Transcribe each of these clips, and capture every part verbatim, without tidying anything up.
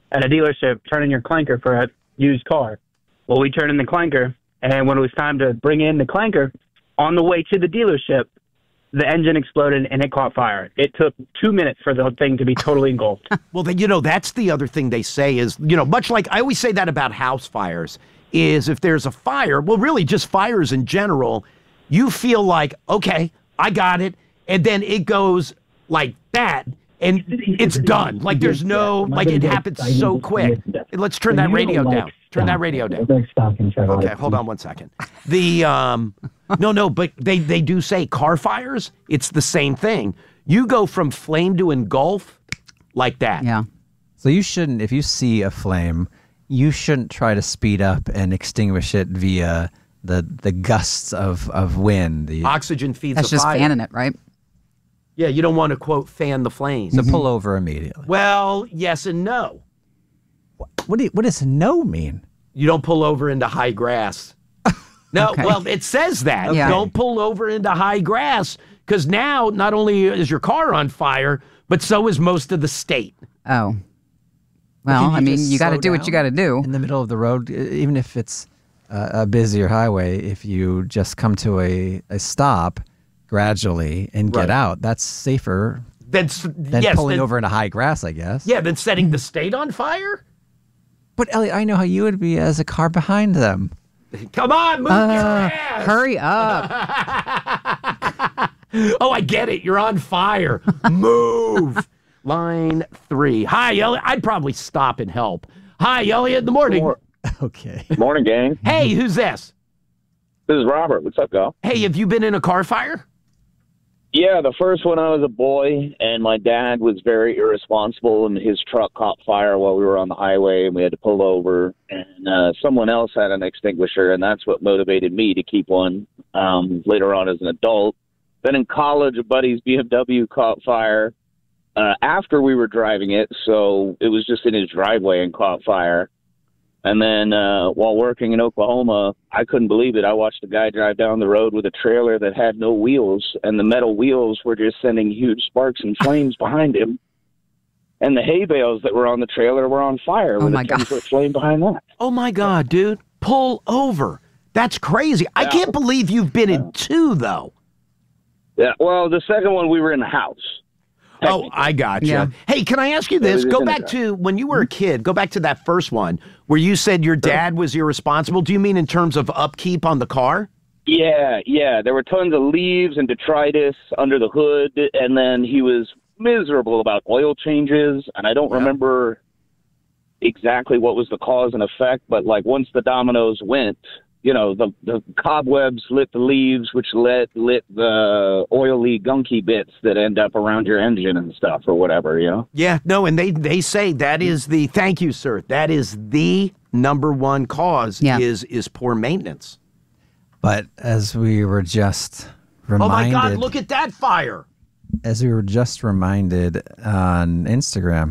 at a dealership, turn in your clanker for a used car. Well, we turned in the clanker, and when it was time to bring in the clanker, on the way to the dealership, the engine exploded and it caught fire. It took two minutes for the thing to be totally engulfed. Well, then, you know, that's the other thing they say is, you know, much like I always say that about house fires, is if there's a fire, well, really just fires in general, you feel like, okay, I got it. And then it goes like that. And it's done. Like there's no, like it happens so quick. Let's turn that radio down. Turn that radio down. Okay, hold on one second. The, um, no, no, but they, they do say car fires, it's the same thing. You go from flame to engulf like that. Yeah. So you shouldn't, if you see a flame, you shouldn't try to speed up and extinguish it via the the gusts of, of wind. The oxygen feeds That's the just fire. fanning it, right? Yeah, you don't want to, quote, fan the flames. So pull over immediately. Well, yes and no. What do you, what does no mean? You don't pull over into high grass. No, Okay. well, it says that. Yeah. Don't pull over into high grass because now not only is your car on fire, but so is most of the state. Oh. Well, Can you I mean, just you got to slow do what down you got to do. in the middle of the road, e- even if it's uh, a busier highway. If you just come to a, a stop gradually and get Right. out, that's safer That's than yes, pulling then- over into high grass, I guess. Yeah, than setting the state on fire. But Elliot, I know how you would be as a car behind them. Come on, move your Uh, ass. hurry up. Oh, I get it. You're on fire. Move. Line three. Hi, Elliot. I'd probably stop and help. Hi, Elliot. In the morning. Okay. Morning, gang. Hey, who's this? This is Robert. What's up, Gal? Hey, have you been in a car fire? Yeah, the first one I was a boy, and my dad was very irresponsible, and his truck caught fire while we were on the highway, and we had to pull over. And uh, someone else had an extinguisher, and that's what motivated me to keep one um, later on as an adult. Then in college, a buddy's B M W caught fire uh, after we were driving it, so it was just in his driveway and caught fire. And then uh, while working in Oklahoma, I couldn't believe it. I watched a guy drive down the road with a trailer that had no wheels, and the metal wheels were just sending huge sparks and flames behind him. And the hay bales that were on the trailer were on fire Oh with my a God. ten-foot flame behind that. Oh, my God, dude. Pull over. That's crazy. I Yeah. can't believe you've been in two, though. Yeah, well, the second one, we were in the house. Oh, I got you. Yeah. Hey, can I ask you this? Yeah, Go we back did to when you were a kid. Go back to that first one where you said your dad was irresponsible. Do you mean in terms of upkeep on the car? Yeah, yeah. There were tons of leaves and detritus under the hood, and then he was miserable about oil changes, and I don't Yeah. remember exactly what was the cause and effect, but like once the dominoes went, you know, the, the cobwebs lit the leaves, which lit, lit the oily, gunky bits that end up around your engine and stuff or whatever, you know? Yeah, no, and they, they say that is the, thank you, sir, that is the number one cause Yeah. is is poor maintenance. But as we were just reminded, Oh, my God, look at that fire. as we were just reminded on Instagram,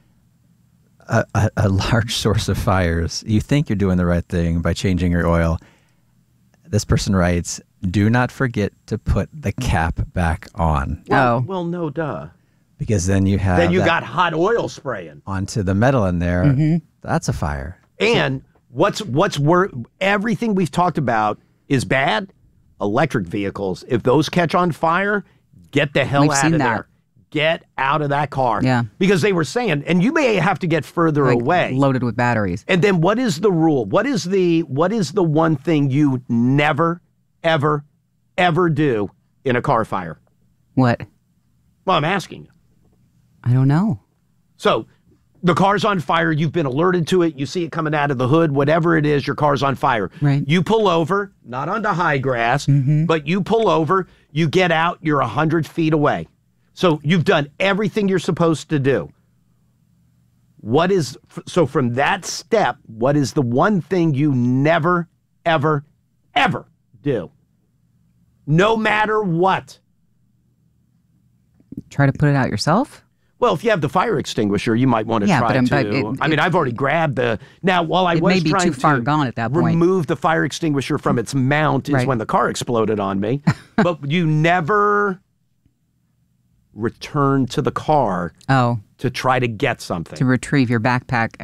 a, a, a large source of fires. You think you're doing the right thing by changing your oil. This person writes, do not forget to put the cap back on, Well, Oh. well, no, duh. because then you have Then you that got hot oil spraying. onto the metal in there. Mm-hmm. That's a fire. And what's what's wor- everything we've talked about is bad. Electric vehicles, if those catch on fire, get the hell We've out seen of that. there. Get out of that car. Yeah. Because they were saying, and you may have to get further Like, away. loaded with batteries. And then what is the rule? What is the what is the one thing you never, ever, ever do in a car fire? What? Well, I'm asking you. I don't know. So the car's on fire. You've been alerted to it. You see it coming out of the hood. Whatever it is, your car's on fire. Right. You pull over, not onto high grass, but you pull over. You get out. You're one hundred feet away. So you've done everything you're supposed to do. What is, so from that step, what is the one thing you never, ever, ever do? No matter what. Try to put it out yourself? Well, if you have the fire extinguisher, you might want to Yeah, try but I'm- to. but it- I mean, it- I've already grabbed the. Now, while I It was may be trying too far to gone at that point. remove the fire extinguisher from its mount, is Right. when the car exploded on me. But you never return to the car Oh, to try to get something. to retrieve your backpack